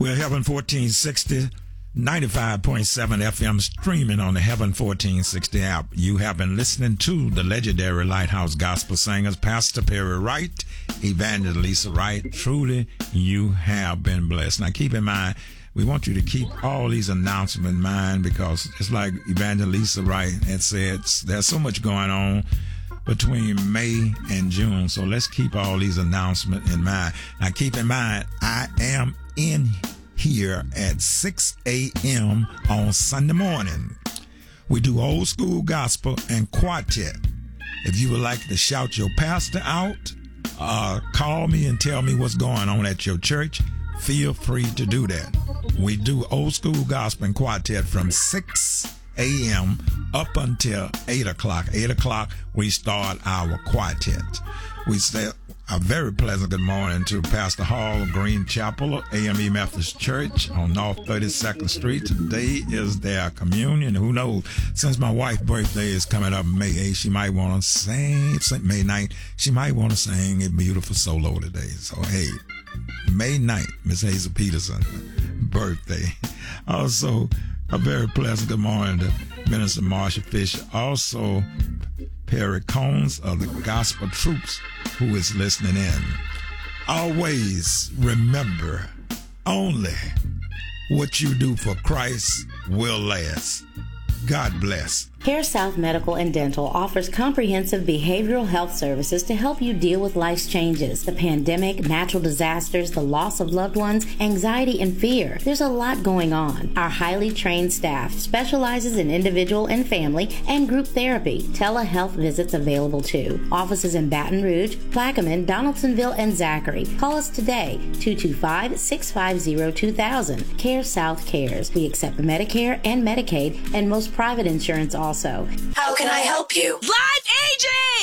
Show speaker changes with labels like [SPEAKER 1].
[SPEAKER 1] We're Heaven 1460, 95.7 FM, streaming on the Heaven 1460 app. You have been listening to the legendary Lighthouse Gospel Singers, Pastor Perry Wright, Evangelist Lisa Wright. Truly, you have been blessed. Now, keep in mind, we want you to keep all these announcements in mind, because it's like Evangelist Lisa Wright had said, there's so much going on between May and June. So let's keep all these announcements in mind. Now, keep in mind, I am in here at 6 a.m. on Sunday morning. We do old school gospel and quartet. If you would like to shout your pastor out, call me and tell me what's going on at your church, feel free to do that. We do old school gospel and quartet from 6 a.m. up until 8 o'clock. 8 o'clock, we start our quartet. We say a very pleasant good morning to Pastor Hall of Green Chapel, AME Methodist Church on North 32nd Street. Today is their communion. Who knows? Since my wife's birthday is coming up May 8th, she might want to sing. May 9th, she might want to sing a beautiful solo today. So, hey, May 9th, Miss Hazel Peterson, birthday. Also, a very pleasant good morning to Minister Marsha Fisher. Also, Perry Combs of the Gospel Troops, who is listening in. Always remember, only what you do for Christ will last. God bless.
[SPEAKER 2] CareSouth Medical and Dental offers comprehensive behavioral health services to help you deal with life's changes. The pandemic, natural disasters, the loss of loved ones, anxiety, and fear. There's a lot going on. Our highly trained staff specializes in individual and family and group therapy. Telehealth visits available too. Offices in Baton Rouge, Plaquemine, Donaldsonville, and Zachary. Call us today, 225-650-2000. CareSouth Cares. We accept Medicare and Medicaid and most private insurance also.
[SPEAKER 3] How can I help you?
[SPEAKER 4] Live agent!